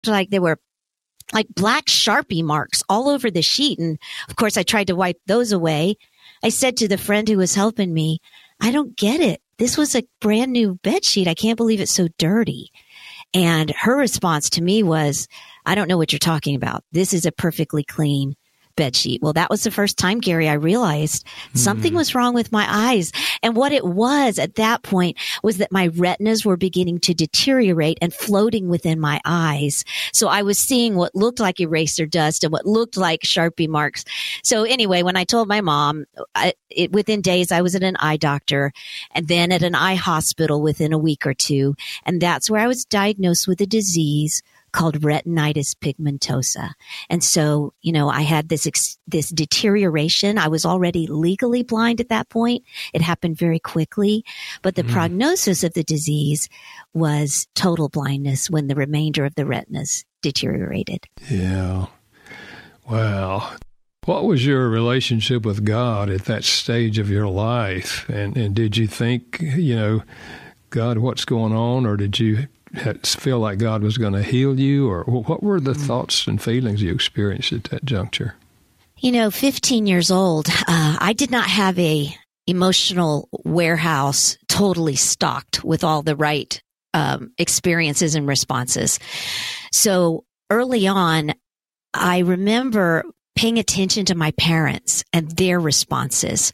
like there were like black Sharpie marks all over the sheet. And of course, I tried to wipe those away. I said to the friend who was helping me, I don't get it. This was a brand new bed sheet. I can't believe it's so dirty. And her response to me was, I don't know what you're talking about. This is a perfectly clean bed sheet. Well, that was the first time, Gary, I realized something was wrong with my eyes. And what it was at that point was that my retinas were beginning to deteriorate and floating within my eyes. So I was seeing what looked like eraser dust and what looked like Sharpie marks. So anyway, when I told my mom, within days, I was at an eye doctor and then at an eye hospital within a week or two. And that's where I was diagnosed with a disease called retinitis pigmentosa. And so, I had this deterioration. I was already legally blind at that point. It happened very quickly, but the prognosis of the disease was total blindness when the remainder of the retinas deteriorated. Yeah. Wow. What was your relationship with God at that stage of your life? And did you think, God, what's going on? Or did you feel like God was going to heal you? Or what were the thoughts and feelings you experienced at that juncture? 15 years old, I did not have a emotional warehouse totally stocked with all the right experiences and responses. So early on, I remember paying attention to my parents and their responses.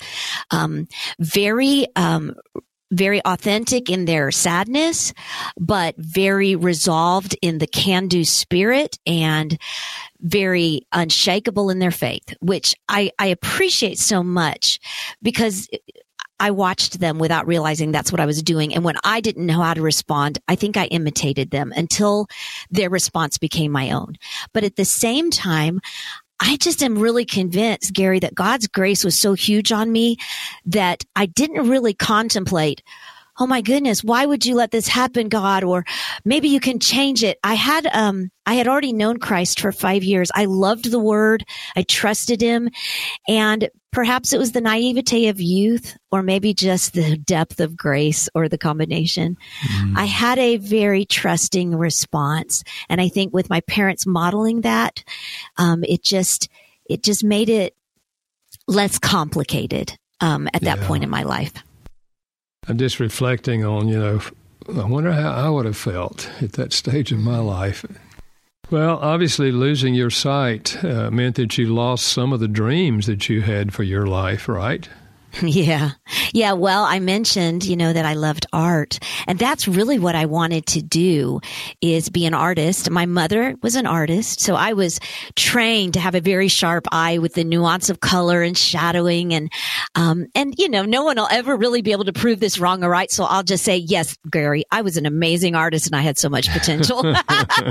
Very authentic in their sadness, but very resolved in the can-do spirit and very unshakable in their faith, which I appreciate so much because I watched them without realizing that's what I was doing. And when I didn't know how to respond, I think I imitated them until their response became my own. But at the same time, I just am really convinced, Gary, that God's grace was so huge on me that I didn't really contemplate, oh my goodness, why would you let this happen, God? Or maybe you can change it. I had already known Christ for 5 years. I loved the Word. I trusted Him. And perhaps it was the naivete of youth, or maybe just the depth of grace, or the combination. I had a very trusting response. And I think with my parents modeling that, it just made it less complicated at that point in my life. I'm just reflecting on, I wonder how I would have felt at that stage of my life. Well, obviously losing your sight meant that you lost some of the dreams that you had for your life, right? Yeah. Well, I mentioned, that I loved art, and that's really what I wanted to do, is be an artist. My mother was an artist, so I was trained to have a very sharp eye with the nuance of color and shadowing, and no one will ever really be able to prove this wrong or right. So I'll just say, yes, Gary, I was an amazing artist and I had so much potential, but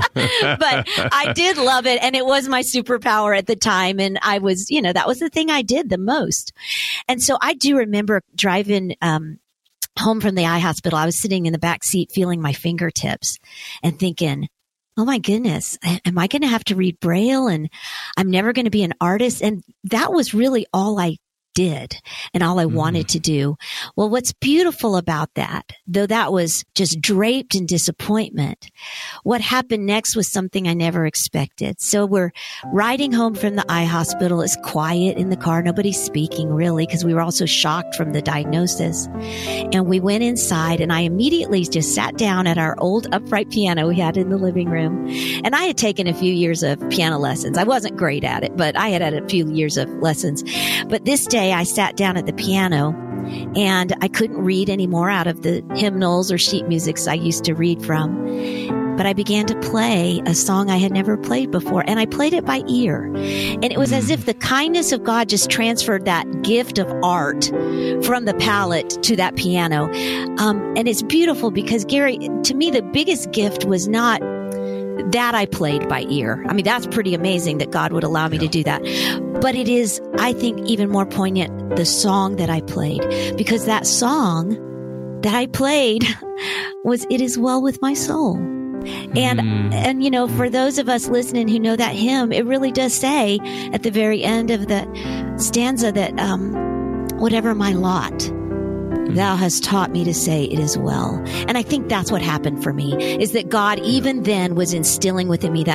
I did love it. And it was my superpower at the time. And I was, that was the thing I did the most. And so I do remember driving home from the eye hospital. I was sitting in the back seat feeling my fingertips and thinking, oh my goodness, am I going to have to read Braille? And I'm never going to be an artist. And that was really all I did and all I wanted to do. Well, what's beautiful about that, though that was just draped in disappointment, what happened next was something I never expected. So we're riding home from the eye hospital. It's quiet in the car. Nobody's speaking really, because we were also shocked from the diagnosis. And we went inside and I immediately just sat down at our old upright piano we had in the living room. And I had taken a few years of piano lessons. I wasn't great at it, but I had had a few years of lessons. But this day I sat down at the piano and I couldn't read anymore out of the hymnals or sheet musics I used to read from. But I began to play a song I had never played before, and I played it by ear. And it was as if the kindness of God just transferred that gift of art from the palette to that piano. And it's beautiful because, Gary, to me, the biggest gift was not that I played by ear. I mean, that's pretty amazing that God would allow me to do that. But it is, I think, even more poignant, the song that I played, because that song that I played was "It Is Well With My Soul." And for those of us listening who know that hymn, it really does say at the very end of the stanza that whatever my lot, Thou hast taught me to say it is well. And I think that's what happened for me, is that God even then was instilling within me that